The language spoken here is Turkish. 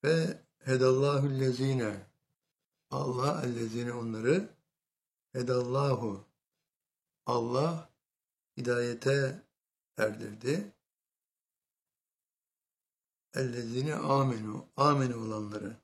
Ve hedallahu lezine, Allah ellezine onları, hedallahu, Allah hidayete erdirdi. Ellezine amenu, amenu olanları.